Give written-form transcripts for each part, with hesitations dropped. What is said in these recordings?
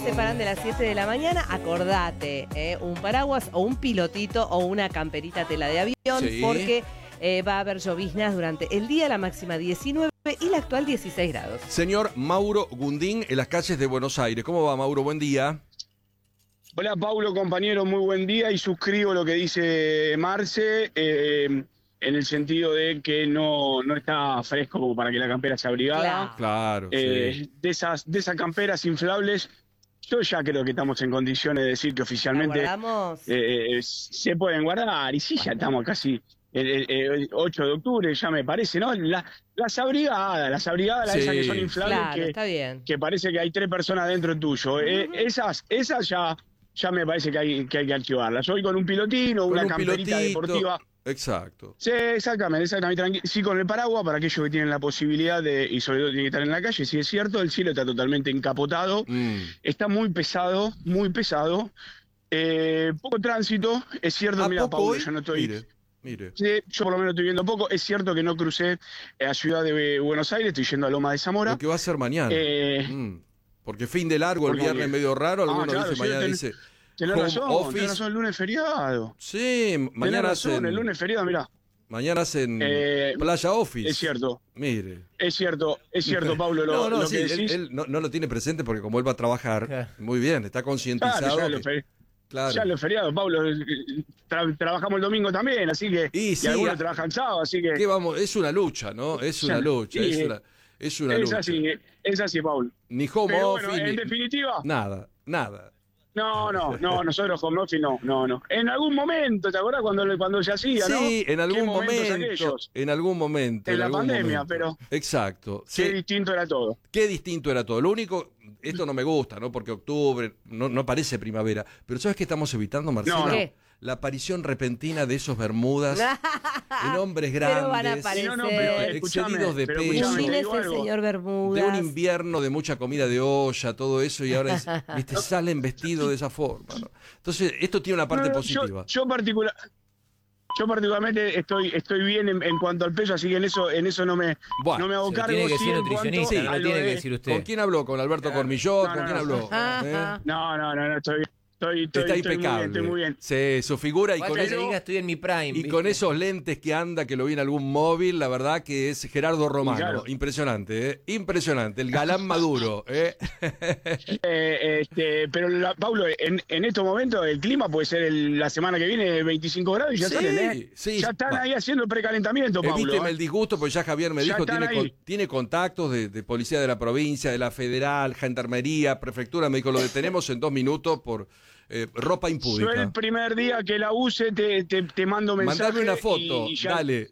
separan de las 7 de la mañana, acordate, un paraguas o un pilotito o una camperita tela de avión, Sí. porque va a haber lloviznas durante el día, la máxima 19 y la actual 16 grados. Señor Mauro Gundín, en las calles de Buenos Aires. ¿Cómo va, Mauro? Buen día. Hola Paulo, compañero, muy buen día y suscribo lo que dice Marce en el sentido de que no está fresco como para que la campera sea abrigada. Claro, sí. De esas camperas inflables, yo ya creo que estamos en condiciones de decir que oficialmente ¿La guardamos? se pueden guardar y sí, ya estamos casi el 8 de octubre, ya me parece, ¿no? Las abrigadas, Sí. esas que son inflables, Claro, está bien. que parece que hay 3 personas dentro tuyo. Esas ya me parece que hay que archivarlas. Yo voy con un pilotino, Con una un camperita pilotito. deportiva. Exacto. Sí, exactamente. Sí, con el paraguas para aquellos que tienen la posibilidad y sobre todo tienen que estar en la calle. Sí, es cierto, el cielo está totalmente encapotado. Está muy pesado, muy pesado. Poco tránsito. Es cierto, ¿A mira, poco Paulo, hoy? yo no estoy... Mire. Sí, yo por lo menos estoy viendo poco. Es cierto que no crucé a Ciudad de Buenos Aires, estoy yendo a Loma de Zamora. Lo que va a ser mañana. Porque fin de largo, el ¿Por qué? viernes medio raro, algunos claro, dicen sí, mañana dice Tenés home razón, office. el lunes feriado. Sí, mañana Tenés razón, hacen el lunes feriado, mirá. mañana hacen Playa Office. Es cierto. Mire. Es cierto, Pablo, lo sí, que decís. él no lo tiene presente porque como él va a trabajar, muy bien, está concientizado. Claro, ya lo feriado, Pablo. Trabajamos el domingo también, así que. Y sí, algunos trabajan sábado, así que. ¿Qué vamos? Es una lucha, ¿no? Es una lucha, es una lucha. Es así, Pablo. Ni home Pero office, bueno, en ni definitiva. nada. No, nosotros home office no. En algún momento, ¿te acuerdas cuando se hacía, no? Sí, en algún ¿Qué momentos momento. aquellos? En algún momento. En la algún pandemia, momento. pero. Exacto. Qué Sí. distinto era todo. Qué distinto era todo. Lo único, esto no me gusta, ¿no? Porque octubre no parece primavera. Pero ¿sabes qué estamos evitando, Marcelo? No. ¿Qué? La aparición repentina de esos bermudas en hombres grandes, Pero van a aparecer. pero escúchame, excedidos de pero peso, escúchame, te Imagínese digo el algo. señor Bermudas. de un invierno de mucha comida de olla, todo eso, y ahora ¿viste? Salen vestidos de esa forma, ¿no? Entonces, esto tiene una parte positiva. Yo particularmente estoy bien en cuanto al peso, así que en eso no me hago cargo. Tiene que sí, ser en nutricionista, cuanto no a lo lo tiene que de- decir usted. ¿Con quién habló? ¿Con Alberto Cormillot? no, ¿Con no, quién no. habló? Ajá. No, estoy Está impecable. estoy muy bien. Sí, su figura y con, Falta que eso, diga estoy en mi prime. y ¿viste? con esos lentes que anda, que lo vi en algún móvil, la verdad que es Gerardo Romano. Claro. Impresionante, ¿eh? Impresionante. El galán maduro, ¿eh? Pero Paulo, en estos momentos el clima puede ser la semana que viene 25 grados y ya Sí, salen, ¿eh? sí. Ya están Va. ahí haciendo el precalentamiento, Paulo. Evíteme el disgusto, porque ya Javier me Ya dijo, están ahí. tiene contactos de policía de la provincia, de la federal, gendarmería, prefectura, me dijo, lo detenemos en 2 minutos por ropa Yo impúdica. el primer día que la use te mando mensaje. Mandame una foto, y ya, dale.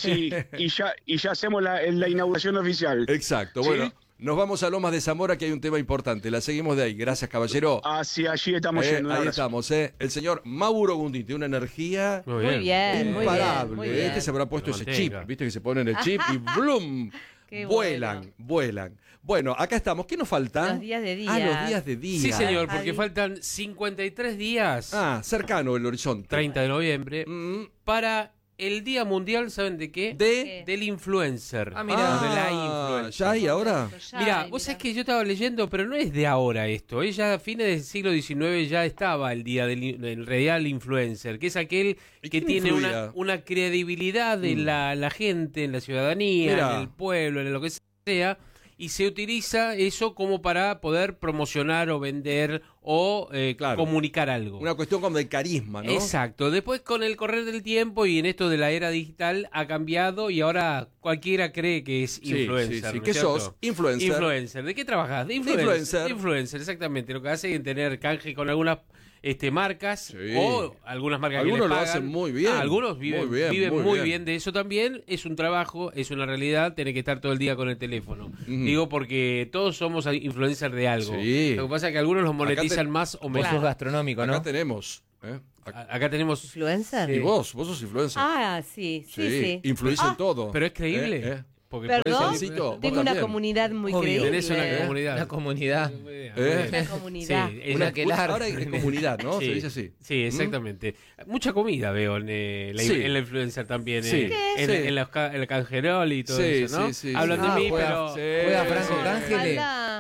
y ya hacemos la inauguración oficial. Exacto, ¿Sí? bueno, nos vamos a Lomas de Zamora, que hay un tema importante, la seguimos de ahí. Gracias, caballero. Hacia allí estamos yendo. un Ahí abrazo. estamos, el señor Mauro Gundín tiene una energía Muy bien, muy imparable. bien, muy bien. Este se habrá puesto ese chip, Mantenga. viste que se ponen el chip y ¡blum! Qué Vuelan. Bueno, acá estamos. ¿Qué nos falta? Los días de día. Los días de día. Sí, señor, porque Javi. faltan 53 días, Cercano el horizonte. 30 de noviembre, Mm, para el Día Mundial, ¿saben de qué? de... Del influencer. Ah, De la influencer. ¿Ya hay ahora? Mira, vos sabés que yo estaba leyendo, pero no es de ahora esto. Ella a fines del siglo XIX ya estaba el día del real influencer, que es aquel ¿Y que quién tiene influía? una credibilidad en la gente, en la ciudadanía, Mirá. en el pueblo, en lo que sea, y se utiliza eso como para poder promocionar o vender o Claro. comunicar algo. Una cuestión como de carisma, ¿no? Exacto. Después, con el correr del tiempo y en esto de la era digital, ha cambiado y ahora cualquiera cree que es Sí, influencer. sí, sí. ¿no es ¿Qué cierto? sos? Influencer. Influencer. ¿De qué trabajas? De influencer. Influencer, exactamente. Lo que hace es tener canje con algunas marcas Sí. o algunas marcas Algunos que les lo pagan. hacen muy bien. Algunos viven Muy muy bien. bien de eso también. Es un trabajo, es una realidad, tener que estar todo el día con el teléfono. Digo porque todos somos influencers de algo. Sí. Lo que pasa es que algunos los monetizan te- más o Vos menos. sos gastronómico, ¿no? Acá tenemos. Acá tenemos... ¿Influencer? Y vos sos influencer. Ah, sí. Influís en todo. Pero es creíble. Porque Perdón, puede ser- Vos tengo una también. comunidad muy Obvio. creíble. Tenés una comunidad. Una comunidad. Una comunidad. Sí, Una es- que larga. Ahora es comunidad, ¿no? Sí, Se dice así. Sí, exactamente. Mucha comida veo en Sí. en la influencer también. Sí. En, Sí. en el canjerol y todo Sí, eso, ¿no? sí, sí, Hablan sí. de mí, juega- pero... sí. Juega Franco Sí. Cángeles. Ojalá.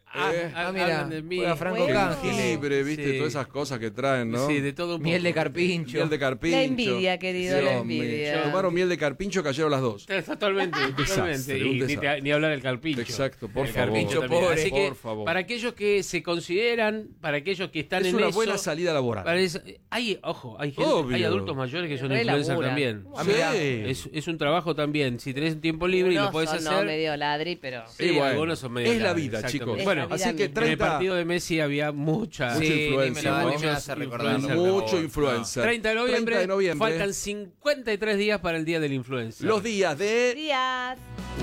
Mira, hablan de mí. juega Franco Bueno. Cángeles. Jengibre, viste, Sí. todas esas cosas que traen, ¿no? Sí, de todo un Miel de poco. carpincho. Miel de carpincho. La envidia, querido, Sí, la hombre. envidia. Tomaron miel de carpincho, cayeron las dos. Totalmente, desastre, totalmente. un Y desastre. ni hablar del carpincho. Exacto, por El favor. carpincho Pobre, también. Así que, por favor. para aquellos que se consideran, para aquellos que están Es en una eso, buena salida laboral. ojo, hay Obvio. adultos mayores que son Re influencers labura. también. ¿Cómo Ah, mira. Es un trabajo también. Si tenés un tiempo libre y lo Unos podés son, hacer. no, medio ladri, pero... Sí, Y bueno, algunos son medio es la ladri, vida, exactamente. chicos. Bueno, Es la Así vida que misma. en el 30, partido de Messi había mucha Mucha influencia, dímelo, ¿no? Dani, me hace recordarlo, por mucho favor. influencer. 30 de noviembre, 30 de noviembre. faltan 53 días para el día del influencer. Los días de... Días.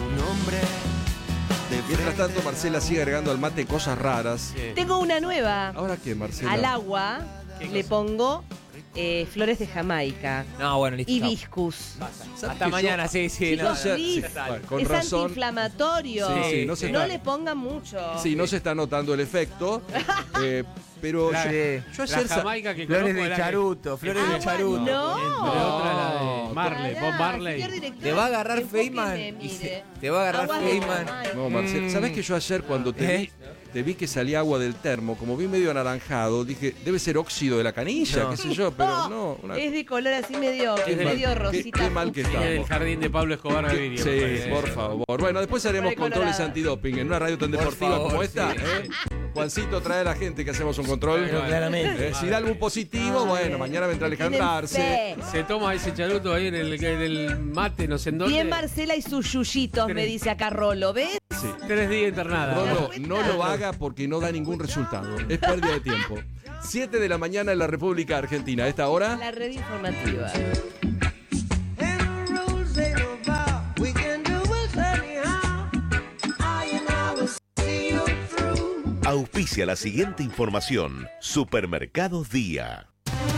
Mientras tanto, Marcela sigue agregando al mate cosas raras. Sí. Tengo una nueva. ¿Ahora qué, Marcela? Al agua ¿Qué le cosa? pongo flores de Jamaica. No, bueno, listo. chao. Hibiscus. ¿Sabes Hasta que mañana, sí. Chicos, No, sí, please. bueno, con Es razón. antiinflamatorio. Sí, no se No está- le pongan mucho. Sí, no se está notando el efecto, pero La- yo Sí. ayer... La Jamaica que Flores conozco de era que- charuto, flores de Agua, charuto. no. Entre otras la de Marley, Pará, Bob Marley. señor director, Te va a agarrar enfóqueme, Feynman y mire. te va a agarrar Aguas de Feynman. Jamaica. No, Marcela, ¿sabes que yo ayer cuando te vi que salía agua del termo, como vi medio anaranjado, dije, debe ser óxido de la canilla, No. qué sé yo, pero no. Una... Es de color así medio, Qué medio mal- rosita. qué mal que fucsia. está. Viene del jardín de Pablo Escobar Gaviria. me Sí, parece. por favor. Bueno, después haremos Por controles colorada. antidoping en una radio tan deportiva favor, como esta. sí. Juancito, trae a la gente que hacemos un control. Pero claramente. Si da algún positivo, bueno, mañana vendrá Alejandra Tienen Arce. fe. Se toma ese charuto ahí en el mate, no sé en dónde. Bien Marcela y sus yuyitos, me dice acá Rolo, ¿ves? Sí. 3 días internada. Rolo, no lo haga porque no da ningún resultado. Es pérdida de tiempo. 7 de la mañana en la República Argentina. A esta hora. La red informativa. Auspicia la siguiente información. Supermercados Día.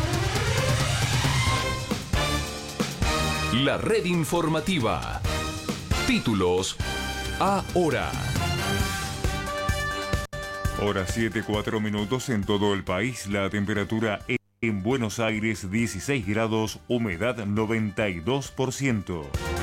La red informativa. Títulos ahora. Hora 7:04 en todo el país. La temperatura en Buenos Aires 16 grados, humedad 92%.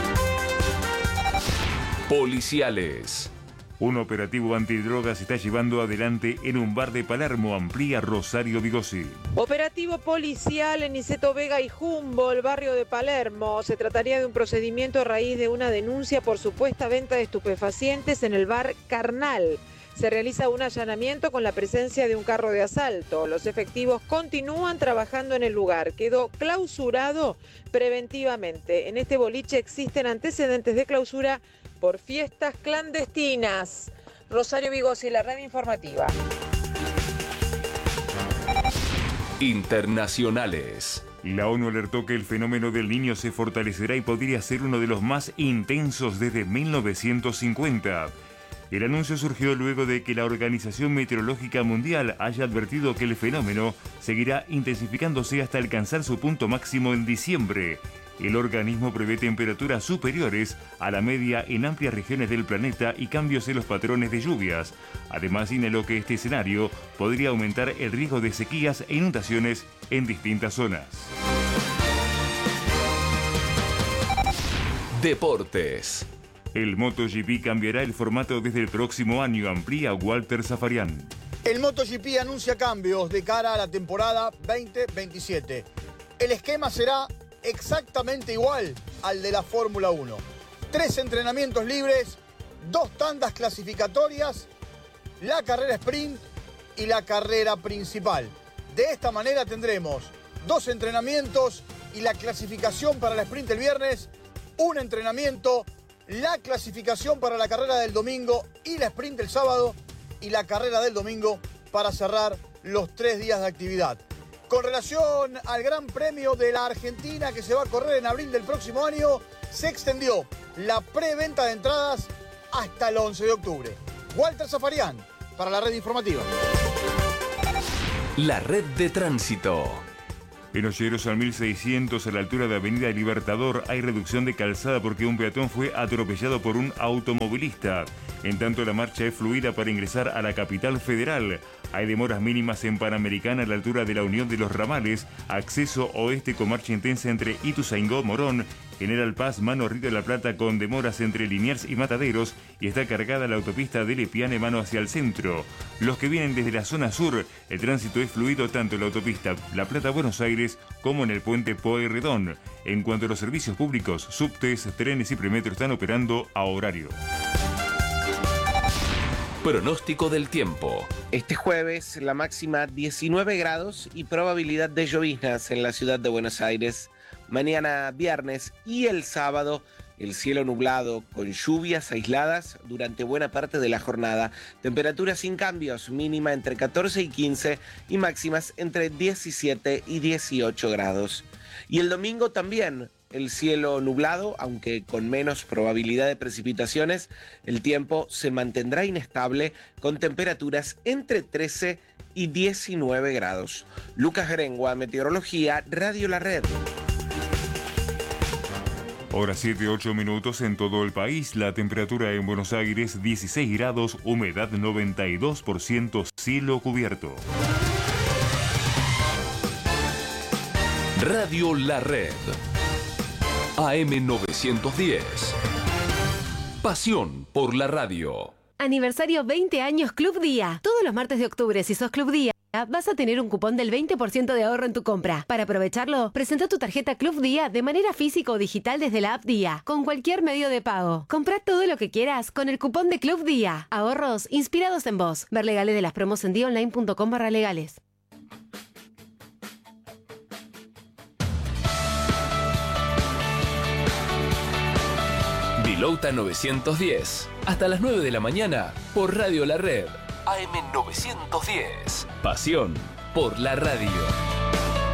Policiales. Un operativo antidrogas se está llevando adelante en un bar de Palermo, amplía Rosario Vigossi. Operativo policial en Niceto Vega y Humboldt, barrio de Palermo. Se trataría de un procedimiento a raíz de una denuncia por supuesta venta de estupefacientes en el bar Carnal. Se realiza un allanamiento con la presencia de un carro de asalto. Los efectivos continúan trabajando en el lugar. Quedó clausurado preventivamente. En este boliche existen antecedentes de clausura por fiestas clandestinas. Rosario Vigossi, la red informativa. Internacionales. La ONU alertó que el fenómeno del Niño se fortalecerá y podría ser uno de los más intensos desde 1950. El anuncio surgió luego de que la Organización Meteorológica Mundial haya advertido que el fenómeno seguirá intensificándose hasta alcanzar su punto máximo en diciembre. El organismo prevé temperaturas superiores a la media en amplias regiones del planeta y cambios en los patrones de lluvias. Además, señaló que este escenario podría aumentar el riesgo de sequías e inundaciones en distintas zonas. Deportes. El MotoGP cambiará el formato desde el próximo año, amplía Walter Zafarian. El MotoGP anuncia cambios de cara a la temporada 2027. El esquema será exactamente igual al de la Fórmula 1. 3 entrenamientos libres, 2 tandas clasificatorias, la carrera sprint y la carrera principal. De esta manera tendremos 2 entrenamientos y la clasificación para la sprint el viernes, un entrenamiento, la clasificación para la carrera del domingo y la sprint el sábado y la carrera del domingo para cerrar los 3 días de actividad. Con relación al Gran Premio de la Argentina que se va a correr en abril del próximo año, se extendió la preventa de entradas hasta el 11 de octubre. Walter Zafarian, para la red informativa. La red de tránsito. En Olleros al 1600, a la altura de Avenida Libertador, hay reducción de calzada porque un peatón fue atropellado por un automovilista. En tanto, la marcha es fluida para ingresar a la capital federal. Hay demoras mínimas en Panamericana a la altura de la Unión de los Ramales, acceso oeste con marcha intensa entre Ituzaingó, Morón General Paz, Mano Río de la Plata, con demoras entre Liniers y Mataderos, y está cargada la autopista de Lepiane, mano hacia el centro. Los que vienen desde la zona sur, el tránsito es fluido tanto en la autopista La Plata-Buenos Aires como en el puente Pueyrredón. En cuanto a los servicios públicos, subtes, trenes y premetro están operando a horario. Pronóstico del tiempo. Este jueves la máxima 19 grados y probabilidad de lloviznas en la ciudad de Buenos Aires. Mañana viernes y el sábado el cielo nublado con lluvias aisladas durante buena parte de la jornada. Temperaturas sin cambios, mínima entre 14 y 15 y máximas entre 17 y 18 grados. Y el domingo también el cielo nublado, aunque con menos probabilidad de precipitaciones. El tiempo se mantendrá inestable con temperaturas entre 13 y 19 grados. Lucas Grengua, Meteorología, Radio La Red. Hora 7:08 minutos en todo el país. La temperatura en Buenos Aires 16 grados, humedad 92%, cielo cubierto. Radio La Red. AM 910. Pasión por la radio. Aniversario 20 años Club Día. Todos los martes de octubre, si sos Club Día, vas a tener un cupón del 20% de ahorro en tu compra. Para aprovecharlo, presenta tu tarjeta Club Día de manera física o digital desde la app Día, con cualquier medio de pago. Comprá todo lo que quieras con el cupón de Club Día. Ahorros inspirados en vos. Ver legales de las promos en diaonline.com/legales. Vilouta 910. Hasta las 9 de la mañana por Radio La Red. AM 910. Pasión por la radio.